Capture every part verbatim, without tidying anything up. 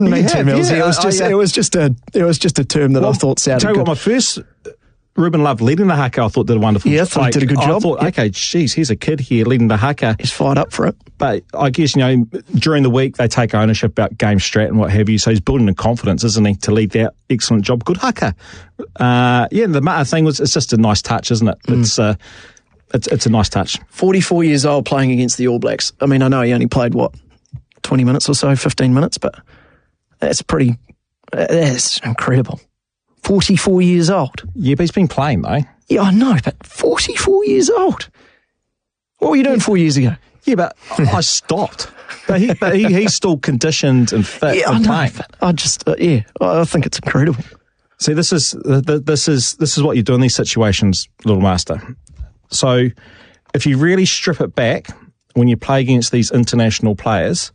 Me too, Mills. Yeah, it was just, I, I, it was just a, it was just a term that well, I thought sounded tell you good. what, my first Ruben Love leading the haka, I thought did a wonderful job. Yeah, I thought he did a good I job. thought, yeah. okay, geez, here's a kid here leading the haka. He's fired up for it. But I guess, you know, during the week they take ownership about game strat and what have you. So he's building the confidence, isn't he, to lead that excellent job. Good haka. Uh, yeah, the matter thing was, it's just a nice touch, isn't it? Mm. It's uh, it's it's a nice touch. forty-four years old playing against the All Blacks. I mean, I know he only played, what, twenty minutes or so, fifteen minutes, but that's pretty, that's incredible. forty-four years old. Yeah, but he's been playing, though. Yeah, I know, but forty-four years old. What were you doing yeah. four years ago? Yeah, but I stopped. But, he, but he, he's still conditioned and fit yeah, and I know, playing. But I just, uh, yeah, I think it's incredible. See, this is this is this is what you do in these situations, Little Master. So, if you really strip it back, when you play against these international players,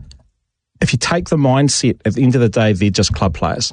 if you take the mindset, at the end of the day, they're just club players.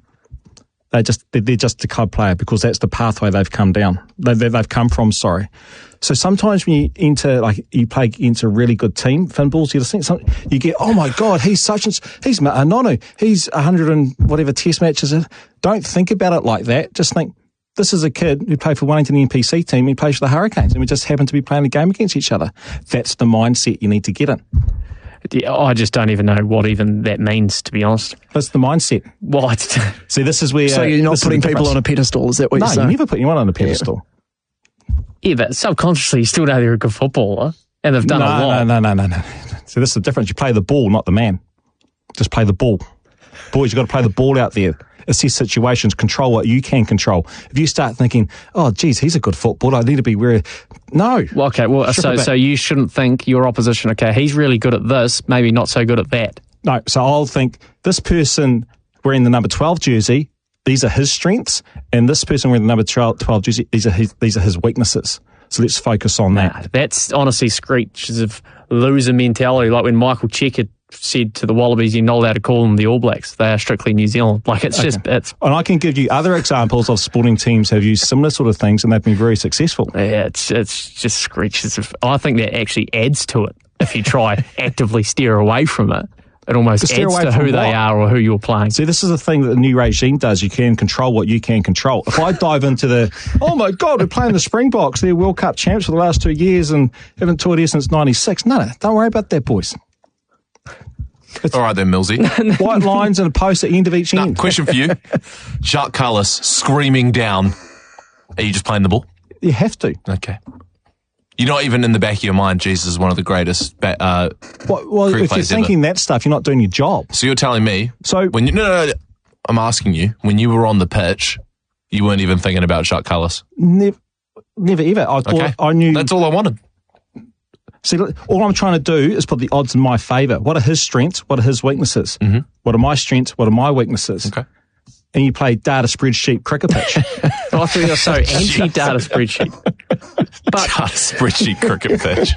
They just they're just a club player because that's the pathway they've come down. They, they've come from. Sorry. So sometimes when you enter, like you play against a really good team, Finballs, you think something, you get, oh my God, he's such and he's Ma'anonu, he's a hundred and whatever test matches. Don't think about it like that. Just think, this is a kid who played for Wellington N P C team. He plays for the Hurricanes, and we just happen to be playing a game against each other. That's the mindset you need to get in. Yeah, I just don't even know what even that means, to be honest. That's the mindset. What? See, this is where... So you're not putting people on a pedestal, is that what no, you're saying? No, you never put anyone on a pedestal. Yeah. yeah, but subconsciously you still know they're a good footballer, and they've done no, a lot. No, no, no, no, no. See, this is the difference. You play the ball, not the man. Just play the ball. Boys, you've got to play the ball out there. Assess situations, control what you can control. If you start thinking, oh, geez, he's a good footballer, I need to be wary. No. Well, okay, well, so so you shouldn't think your opposition, okay, he's really good at this, maybe not so good at that. No, so I'll think this person wearing the number twelve jersey, these are his strengths, and this person wearing the number twelve jersey, these are his, these are his weaknesses. So let's focus on that. Nah, that's honestly screeches of loser mentality, like when Michael Cheika said to the Wallabies, you're not allowed to call them the All Blacks. They are strictly New Zealand. Like, it's okay. just... it's. And I can give you other examples of sporting teams have used similar sort of things and they've been very successful. Yeah, it's it's just screeches of... I think that actually adds to it if you try actively steer away from it. It almost adds to who they are or who you're playing. See, this is the thing that the new regime does. You can control what you can control. If I dive into the, oh my God, we're playing the Springboks, they're World Cup champs for the last two years and haven't toured here since ninety-six. No, no, don't worry about that, boys. It's all right then, Millsy. White lines and a post at the end of each no, end. Question for you. Jacques Kallis screaming down. Are you just playing the ball? You have to. Okay. You're not even in the back of your mind, Jesus is one of the greatest ba- uh, well, well, if you're thinking ever. that stuff, you're not doing your job. So you're telling me, so when you, no, no, no, I'm asking you, when you were on the pitch, you weren't even thinking about Jacques Kallis? Never, never ever. I thought okay. I knew. That's all I wanted. See, all I'm trying to do is put the odds in my favour. What are his strengths? What are his weaknesses? Mm-hmm. What are my strengths? What are my weaknesses? Okay. And you play data spreadsheet cricket pitch. I thought you're so anti-data spreadsheet. But data spreadsheet cricket pitch.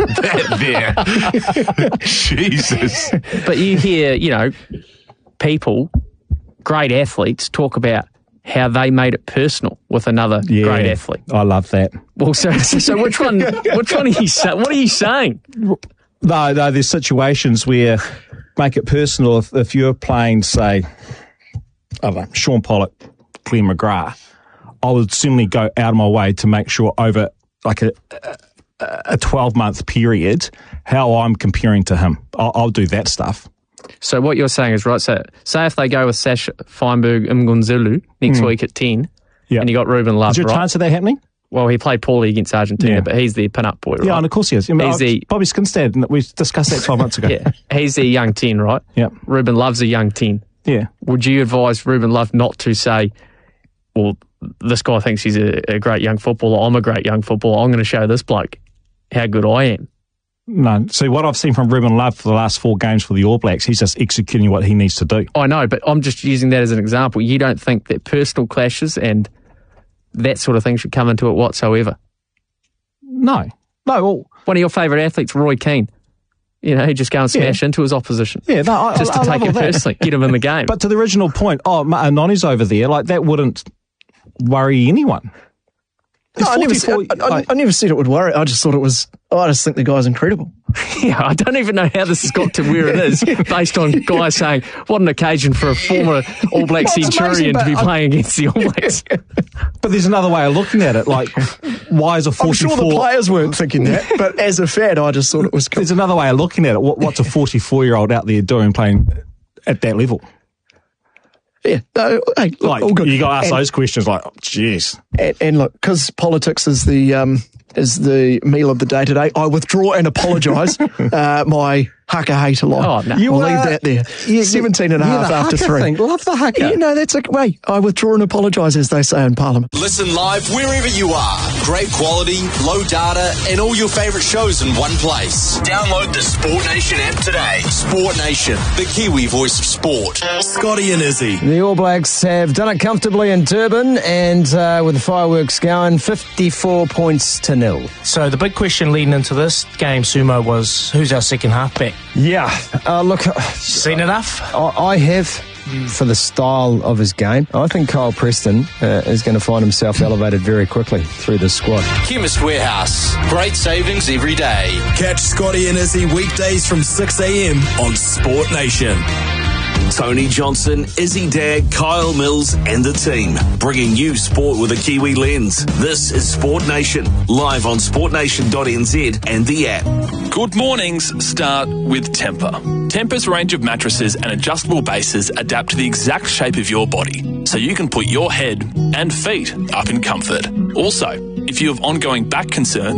That there. Jesus. But you hear, you know, people, great athletes, talk about how they made it personal with another yeah, great athlete. I love that. Well, so so, so which one? Which one are you saying? What are you saying? No, no. There's situations where make it personal. If, if you're playing, say, I don't know, Sean Pollock, Glenn McGrath, I would certainly go out of my way to make sure over like a a twelve month period how I'm comparing to him. I'll, I'll do that stuff. So what you're saying is, right, so say if they go with Sash Feinberg Mngundzilu next mm. week at ten, yep. and you got Ruben Love, is there a right? chance of that happening? Well, he played poorly against Argentina, yeah. but he's the pin-up boy, right? Yeah, and of course he is. I mean, he's the, Bobby Skinstad, we discussed that twelve months ago. Yeah, he's the young ten, right? Yeah. Ruben Love's a young ten. Yeah. Would you advise Ruben Love not to say, well, this guy thinks he's a, a great young footballer, I'm a great young footballer, I'm going to show this bloke how good I am? No. See, what I've seen from Ruben Love for the last four games for the All Blacks, he's just executing what he needs to do. I know, but I'm just using that as an example. You don't think that personal clashes and that sort of thing should come into it whatsoever? No. No, well... One of your favourite athletes, Roy Keane, you know, he'd just go and smash yeah. into his opposition. Yeah, no, I, just to I, I take it personally, get him in the game. But to the original point, oh, Noni's over there, like that wouldn't worry anyone. No, I never, forty-four I, I, I never said it would worry. I just thought it was. Oh, I just think the guy's incredible. Yeah, I don't even know how this has got to where it is, based on guys saying, what an occasion for a former All Black Well, it's Centurion amazing, to be but I- playing against the All Blacks. But there's another way of looking at it. Like, why is a I'm forty-four? sure the players weren't thinking that, but as a fan, I just thought it was cool. There's another way of looking at it. What, what's a forty-four-year-old out there doing playing at that level? Yeah, no, hey, look, Like, all good. you got to ask and, those questions. Like, oh, jeez. and, and look, because politics is the um, is the meal of the day today, I withdraw and apologise. uh, my haka hater line. Oh, no. You You, will leave uh, that there. you- seventeen and a yeah, half the after haka three. thing. Love the haka. Yeah, no, that's a way. I withdraw and apologise, as they say in Parliament. Listen live wherever you are. Great quality, low data, and all your favourite shows in one place. Download the Sport Nation app today. Sport Nation, the Kiwi voice of sport. Scotty and Izzy. The All Blacks have done it comfortably in Durban, and uh, with the fireworks going, fifty-four points to nil. So the big question leading into this game, Sumo, was who's our second halfback? Yeah, uh, look, Seen enough? I, I have for the style of his game. I think Kyle Preston uh, is going to find himself elevated very quickly through this squad. Chemist Warehouse. Great savings every day. Catch Scotty and Izzy weekdays from six a.m. on Sport Nation. Tony Johnson, Izzy Dag, Kyle Mills and the team, bringing you sport with a Kiwi lens. This is Sport Nation, live on sport nation dot n z and the app. Good mornings start with Tempur. Tempur's range of mattresses and adjustable bases adapt to the exact shape of your body, so you can put your head and feet up in comfort. Also, if you have ongoing back concerns,